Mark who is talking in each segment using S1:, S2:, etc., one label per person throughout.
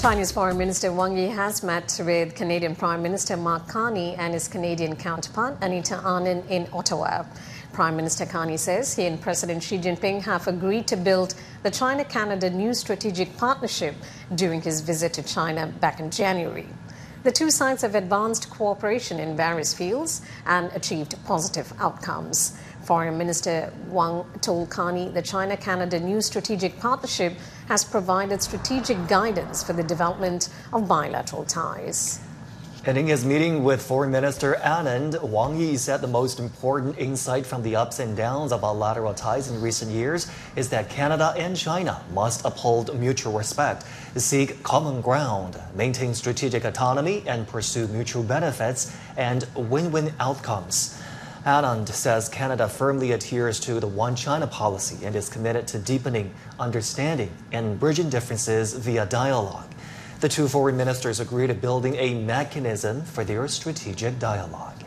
S1: Chinese Foreign Minister Wang Yi has met with Canadian Prime Minister Mark Carney and his Canadian counterpart Anita Anand in Ottawa. Prime Minister Carney says he and President Xi Jinping have agreed to build the China-Canada New Strategic Partnership during his visit to China back in January. The two sides have advanced cooperation in various fields and achieved positive outcomes. Foreign Minister Wang told Carney the China-Canada New Strategic Partnership has provided strategic guidance for the development of bilateral ties.
S2: And in his meeting with Foreign Minister Anand, Wang Yi said the most important insight from the ups and downs of bilateral ties in recent years is that Canada and China must uphold mutual respect, seek common ground, maintain strategic autonomy, and pursue mutual benefits and win-win outcomes. Anand says Canada firmly adheres to the One China policy and is committed to deepening understanding and bridging differences via dialogue. The two foreign ministers agreed to building a mechanism for their strategic dialogue.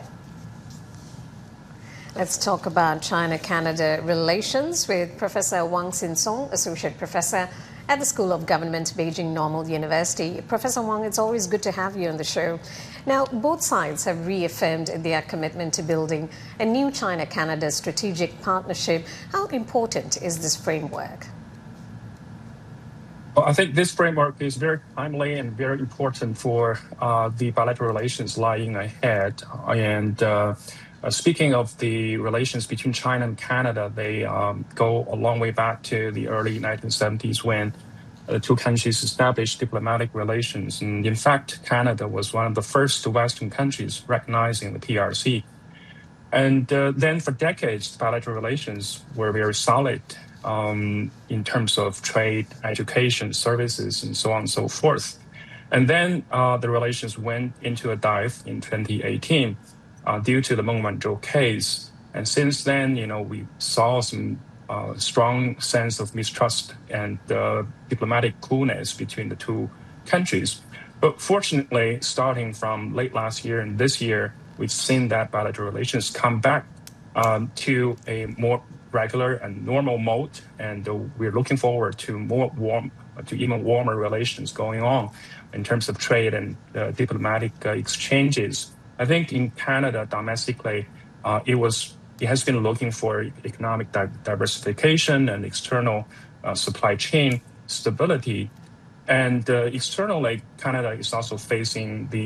S1: Let's talk about China-Canada relations with Professor Wang Xin-song, Associate Professor at the School of Government, Beijing Normal University. Professor Wang, it's always good to have you on the show. Now, both sides have reaffirmed their commitment to building a new China-Canada strategic partnership. How important is this framework?
S3: Well, I think this framework is very timely and very important for the bilateral relations lying ahead. And speaking of the relations between China and Canada, they go a long way back to the early 1970s when the two countries established diplomatic relations. And in fact, Canada was one of the first Western countries recognizing the PRC. And then for decades, bilateral relations were very solid in terms of trade, education, services, and so on and so forth. And then the relations went into a dive in 2018 due to the Meng Wanzhou case. And since then, we saw some strong sense of mistrust and diplomatic coolness between the two countries. But fortunately, starting from late last year and this year, we've seen that bilateral relations come back to a more regular and normal mode, and we're looking forward to even warmer relations going on in terms of trade and diplomatic exchanges. I think in Canada, domestically, it has been looking for economic diversification and external supply chain stability. And externally, Canada is also facing the